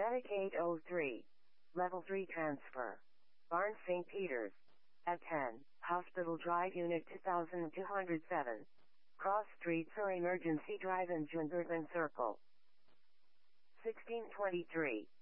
Medicaid 03. Level 3 transfer. Barnes St. Peter's. At 10, Hospital Drive Unit 2207. Cross Streets or Emergency Drive in Jungervan Circle. 1623.